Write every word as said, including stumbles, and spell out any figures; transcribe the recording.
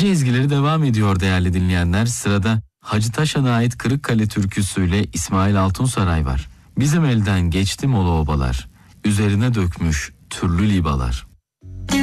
Ezgileri devam ediyor değerli dinleyenler. Sırada Hacı Taşan'a ait Kırıkkale türküsüyle İsmail Altunsaray var. Bizim elden geçti molo obalar, üzerine dökmüş türlü libalar.